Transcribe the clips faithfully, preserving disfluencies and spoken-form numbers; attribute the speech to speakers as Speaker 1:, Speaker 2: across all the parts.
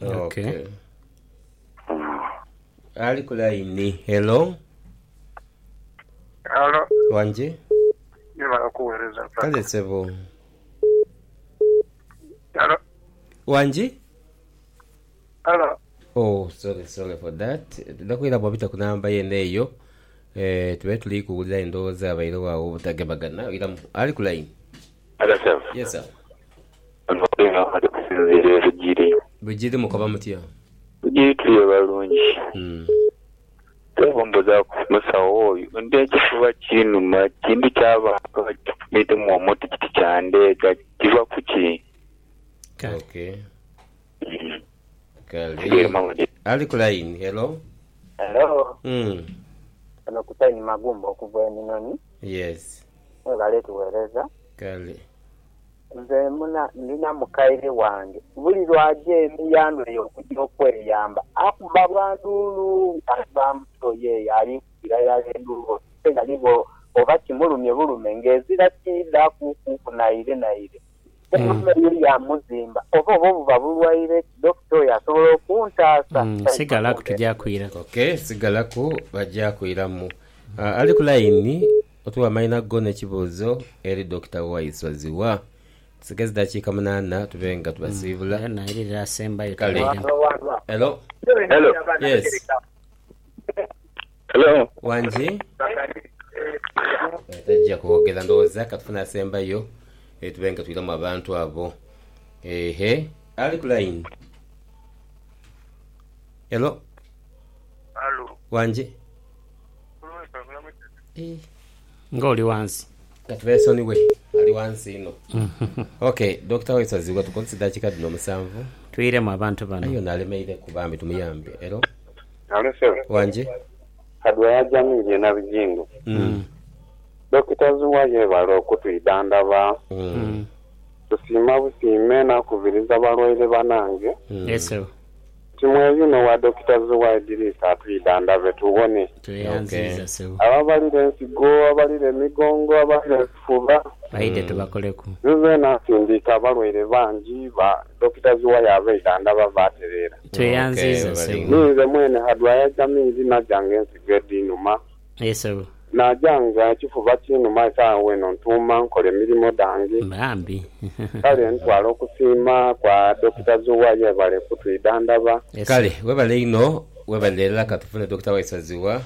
Speaker 1: Okay. Okay. Ali kulaini. Hello.
Speaker 2: Hello.
Speaker 1: Wanje.
Speaker 2: Niba kuwereza.
Speaker 1: Kale sebo.
Speaker 2: Hello.
Speaker 1: Wanje.
Speaker 2: Hello.
Speaker 1: Oh, sorry, sorry for that. Ndakwira bwabita ku namba yeneyo. Eh, tuwe tuli kuulira endowooza abaire waawo obutagebagana. Ali kulaini.
Speaker 3: Ala sebo.
Speaker 1: Yes sir.
Speaker 3: Anotenga hadi kusinzira ebijiri.
Speaker 1: Bijiri mukoba mutya?
Speaker 3: Bijiri tuliyo balungi.
Speaker 1: Mm.
Speaker 3: Tebomboza kumusawo oyo. Ndi ekifuba kinuma kintu kyaba bete mu omuti kiti kyande kiva kuki.
Speaker 1: Okay. Kale. Ali kulaini. Hello.
Speaker 4: Hello.
Speaker 1: Mm.
Speaker 4: Ano kutaini magumba okuva eminoni.
Speaker 1: Yes.
Speaker 4: Ngale tuwereza.
Speaker 1: Kale.
Speaker 4: Nze muna nina mukaire wange. Buli lwaje emiyando y'okujja okweyamba. Akuba bwandulu abamutoye yali kiraya endulu. Tenga libo oba kimulumye bulume ngezira kida kuku naire naire. Emuli ya muzimba. Oba obuva bulwaire doctor yasobola okuntasa.
Speaker 5: Sigala kutujja kuira.
Speaker 1: Okay, sigala ku bajja kuiramu. Uh, ali kulaini otuwa maina gone kibuzo eri Doctor Wise waziwa. Sigezi dakika munana tubenga tubasibula.
Speaker 5: Mm. Na iri rasemba
Speaker 1: yutale. Hello.
Speaker 3: Hello.
Speaker 1: Yes.
Speaker 3: Hello.
Speaker 1: Wanje. Tajja kuogeza ndoza katufuna semba yo. E tubenga tuiramu abantu abo. Ehe. Ali kulaini. Hello.
Speaker 2: Hello.
Speaker 1: Wanje. Eh.
Speaker 5: Ngoli wansi.
Speaker 1: Katweso niwe ali wansi ino. Okay, Doctor Wise azigwa tukonsider chikadi no musanvu.
Speaker 5: Tuire mu abantu bano.
Speaker 1: Ayo nalemeire kubambi tumuyambe. Hello.
Speaker 3: Hello sir.
Speaker 1: Wanje.
Speaker 3: Kadwa ya jamii na bijingo.
Speaker 1: Mm.
Speaker 3: Doctor Zuwaye balo kutuyidanda ba.
Speaker 1: Mm.
Speaker 3: Tusima busime na kuviriza balwaire banange.
Speaker 1: Mm.
Speaker 5: Yes sir.
Speaker 3: Timwe yuno wa Doctor Zuwaye dirisa atuyidanda betubone.
Speaker 5: Tuyanziza sir.
Speaker 3: Ababalire ensigo, abalire emigongo, abalire ekifuba.
Speaker 5: Baide tubakoleku.
Speaker 3: Nze nasindika abalwaire bangi ba Doctor Zuwaye abeidanda babaterera.
Speaker 5: Tuyanziza sir.
Speaker 3: Nize mwene hadwaya jamii najanga ensigo edinuma.
Speaker 5: Yes sir.
Speaker 3: Najanga ekifuba kinuma saa weno ntuma nkole emirimu dange.
Speaker 5: Bambi.
Speaker 3: Kale ntwala okusiima kwa Doctor Zuwaye bale kutuyidandaba.
Speaker 1: Kale webale ino webalela katufune Doctor Wise aziwa.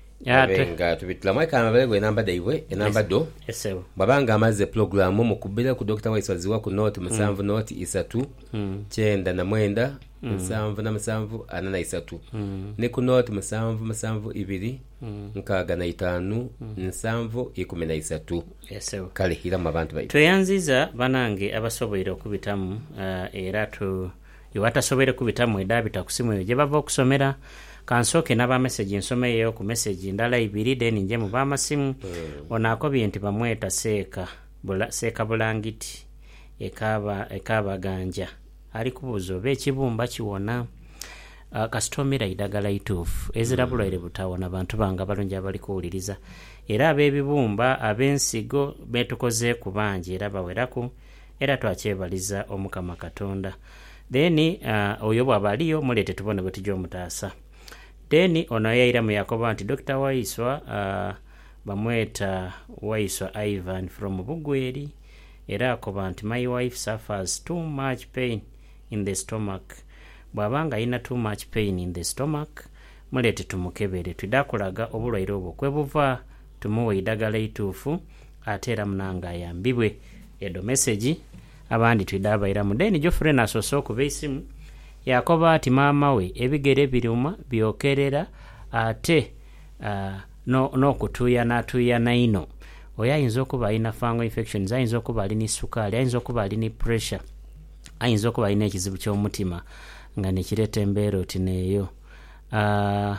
Speaker 1: Abenga tubitla maika amabele gwe namba daiwe enamba do.
Speaker 5: Yes sir.
Speaker 1: Babanga amaze program mu kubira ku Doctor Wise aziwa ku note musanvu note isatu. Chenda na mwenda musanvu na musanvu ana na isatu. Ne ku note musanvu musanvu ibiri. Nkaga na itanu nsanvu ikumi na isatu.
Speaker 5: Yes sir.
Speaker 1: Kale hira mabantu bayi.
Speaker 5: Tuyanziza banange abasoboire okubitamu uh, era tu yowatasoboire kubitamu edabita kusimu eyo bava okusomera kansoke naba message nsomeyo ku message ndala ibiri then nje mu bamasimu mm. onako binti bamweta seeka bula seeka bulangiti ekaba ekaba ganja ali kubuzo be kibumba kiwona uh, kastomera idagala itufu ezira mm. bulwaire butawona abantu banga balungi abali kuwuliriza era abebibumba abensigo betukoze kubanje era baweraku era twakyebaliza omukama katonda then uh, oyo bwabaliyo mulete tubone bwetijjo mutaasa then ono yaira mu Yakoba anti Doctor Waiswa uh, bamweta Waiswa Ivan from Bugweri era akoba anti my wife suffers too much pain in the stomach bwabanga ina too much pain in the stomach mulete tumukebere tudakulaga obulwaire obwo kwebuva tumuwe idagala itufu atera munanga yambibwe edo message abandi twidaba ira mudeni Jofre na soso ku beisimu Yakoba ati mama we ebigere biruma byokerera ate uh, no no kutuya na tuya na ino oyayinza okuba ina fungal infections ayinza okuba ali ni sukali ayinza okuba ali ni pressure ayinza okuba ina ekizibu ky'omutima nga nekireta embeera oti neeyo uh,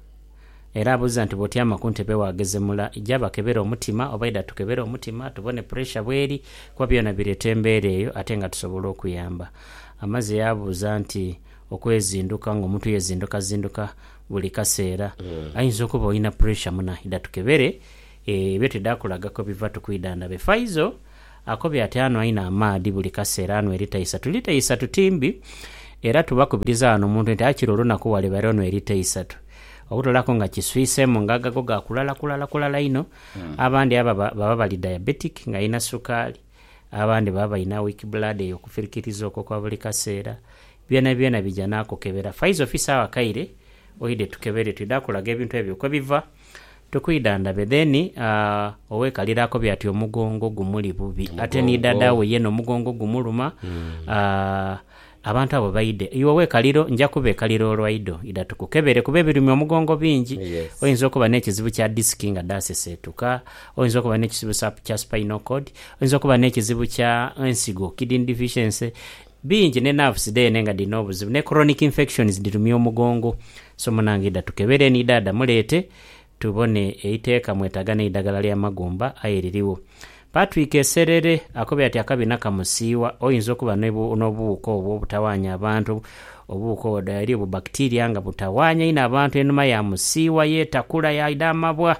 Speaker 5: era abuuza nti bw'otyama ku ntebe wagezemula ijaba kebera omutima obaida tukebera omutima tubone pressure bweri kuba byonna bireeta embeera eyo ate nga tusobola okuyamba amaze yabuuza nti okwezinduka ng'omuntu yezinduka zinduka buli kaseera mm. ayinza okuba olina pressure muna ida tukebere ebyo tedakulagako biva tukwidanda be faizo akobya ati ano ayina amaadi buli kaseera ano erita isatu lita isatu timbi era tubakubiriza wano omuntu nti akiri olunaku wale bali ono erite isatu okutolako nga kiswisemu ngagago gakulala kulala kulala ino mm. abandi aba baba bali diabetic nga ina sukali abandi baba balina weak blood eyokufirikiriza okwo kwa buli kaseera byona byona bijja nakukebera faiz officer wakaire oide tukebere tudakulaga ebintu ebyo ko biva tukwidanda then uh, owekalirako byati omugongo gumuli bubi ate ni dadawe yeno omugongo gumuluma mm. uh, abantu abo baide iwe wekaliro nja kubekaliro olwaido ida tukukebere kube birumi omugongo bingi
Speaker 1: yes.
Speaker 5: oyinza okuba n'ekizibu kya disc nga dasesetuka oyinza okuba n'ekizibu kya spinal cord oyinza okuba n'ekizibu kya ensigo kidney deficiency bingi ne nerves dene nga dino obuzibu ne chronic infections dirumi omugongo so munange ida tukebere ni dada mulete tubone eiteeka mwetagana idagala lya magumba ayiririwo Patrick Eserere akobe ati akabina kamusiwa oyinza okuba n'obuuko obwo butawanya abantu obuuko odayiri obu bacteria nga butawanya ina abantu enuma ya musiwa yetakula ya idamabwa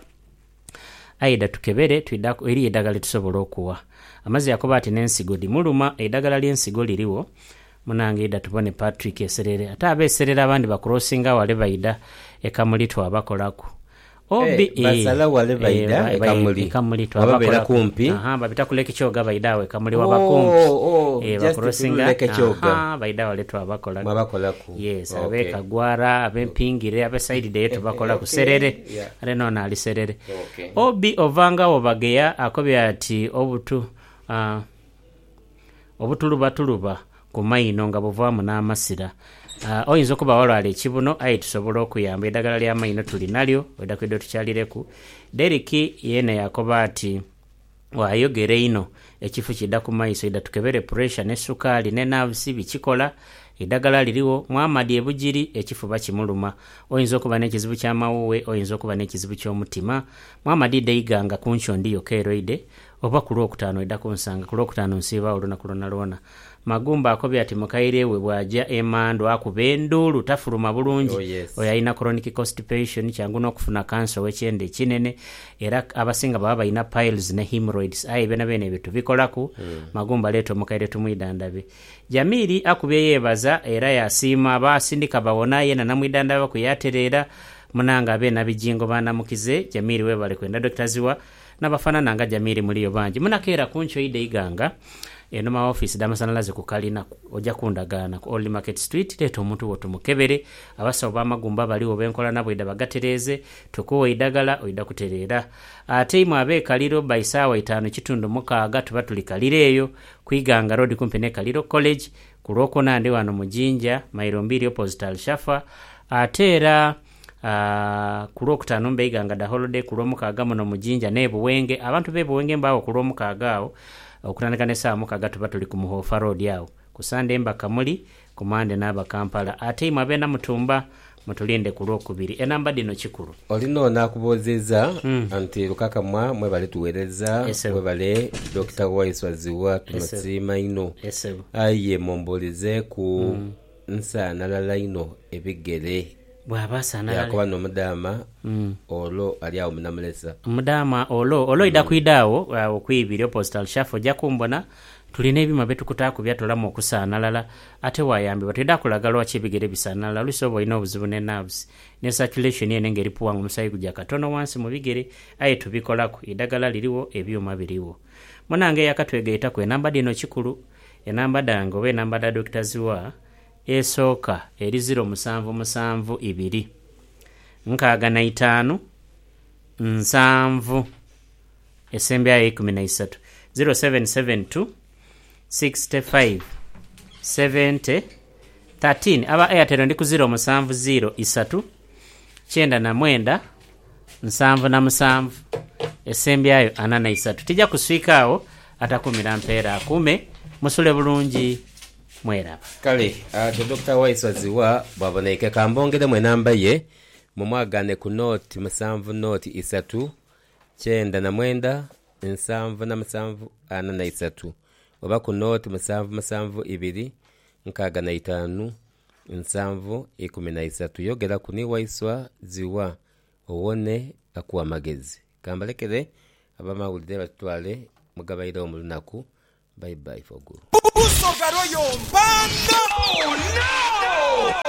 Speaker 5: aida tukebere twidako eri idagala tusobola okuwa amazi yakoba ati n'ensigo dimuluma idagala ly'ensigo liriwo munange ida tubone Patrick Eserere ate abeserera abandi bakrosinga wale baida ekamulitwa abakolako obi
Speaker 1: eh, basala wale baida
Speaker 5: eh,
Speaker 1: ekamuli
Speaker 5: ekamuli
Speaker 1: twababera kumpi
Speaker 5: aha babita kuleka kyoga baida we kamuli wa bakumpi
Speaker 1: oh, oh,
Speaker 5: eh bakrosinga
Speaker 1: leka kyoga
Speaker 5: aha baida wale twabakola
Speaker 1: mabakola ku
Speaker 5: yes
Speaker 1: okay.
Speaker 5: abeka gwara abempingire abe side de yetu bakola ku serere
Speaker 1: yeah.
Speaker 5: ale nona ali serere
Speaker 1: okay.
Speaker 5: obi ovanga obageya akobe ati obutu ah uh, obutuluba tuluba ku mayino nga buvaamu n'amasira Uh, oyinza okuba walwala ekibuno ayi tusobola okuyamba eddagala ly'amayino tulinalyo wedakwedde tukyalireku Deriki yene yakoba ati wayogere ino ekifu kidda ku maiso ida tukebere pressure ne sukali ne nerves bikikola eddagala liriwo Muhammadi ebujiri ekifuba kimuluma oyinza okuba n'ekizibu ky'amawuwe oyinza okuba n'ekizibu ky'omutima Muhammadi deiganga kunchondi yokeroide oba ku lwokutaano edda kunsanga ku lwokutaano nsiiba olunaku lwonna lwonna Magumba akobe ati mukairewe bwaja emando akubenduulu tafuluma bulungi
Speaker 1: oh, yes.
Speaker 5: oyo alina chronic constipation kyangu n'okufuna cancer w'ekyende kinene era abasinga baba balina piles ne hemorrhoids ayi bena bene ebyo tubikolaku mm. Magumba leeta omukaire tumwidandabe Jamiri akubye yeebaza era yasiima abaasindika bawona yena namwidandabe kuyaterera munanga bena bijingo banamukize Jamiri webale kwenda Dr. Ziwa nabafanana nga Jamiri muliyo bangi munakeera kuncho ide iganga enoma office damasanalaze ku kalina ojja kundagana ku Old Market Street leto omuntu wotu mukebere abasawo bamagumba baliwo benkola nabo ida bagatereze tukuwe idagala oida kuterera ate imwe abekaliro baisawa itano kitundu mukaaga tuba tulikalireyo kwiganga road kumpi ne Kaliro College kuloko nande wano mujinja mairo mbiri opposite Alshafa atera Uh, kulokutano mbeiganga da holiday kulomukaaga muno mujinja nebuwenge abantu bebuwenge mbawo kulomukaaga okutandika ne saa mukaga tuba tuli ku Muhofa Road yawo ku Sunday mbaka muli kumande n'aba Kampala ate imwe abena mutumba mutulinde ku lwokubiri enamba dino kikulu
Speaker 1: olino nakubozeza
Speaker 5: mm.
Speaker 1: anti lukaka mwa mwe bale tuwereza
Speaker 5: yes,
Speaker 1: mwe bale Doctor Waiswaziwa tumatsima
Speaker 5: yes,
Speaker 1: ino
Speaker 5: yes,
Speaker 1: aye mombolize ku
Speaker 5: mm.
Speaker 1: nsana lala ino ebigere
Speaker 5: bwabasana
Speaker 1: yakuba nomudama
Speaker 5: mm.
Speaker 1: olo ali awo munamulesa
Speaker 5: mudama olo olo ida kuidawo okwibiri opposite Shafo jakumbona tulina ebima betukutaku byatolamu okusaanalala ate wayambi batida kulagalwa kibigere bisaanalala lusobo ina obuzibu ne nerves ne circulation yene ngeri puwangu musayi kujja katono wansi mu bigere aye tubikolako idagala liriwo ebyuma biriwo munange yakatwegeeta ku enamba dino kikulu enamba dango we enamba da Doctor Ziwa esooka eri zero musanvu musanvu ibiri nkaaga na itaano nsanvu esembe ayo ikumi na isatu zero seven seven two sixty-five seventy thirteen aba Airtel ndi ku zero musanvu zero isatu kyenda na mwenda nsanvu na musanvu esembe ayo ana na isatu tijja kuswikaawo atakumira mpeera akume musule bulungi mwera
Speaker 1: kale ate uh, Doctor Waiswaziwa bwaboneke kambongere mwe namba ye mumwagane ku note musanvu note isatu kyenda na mwenda nsanvu na musanvu ana na isatu oba ku note musanvu musanvu ibiri nkaaga na itaanu nsanvu ikumi na isatu yogera ku ni Waiswaziwa owone akuwa magezi kambalekere abamawulire batwale mugabayire omulunaku bye bye for good.
Speaker 6: Busoga Royal Mpanda.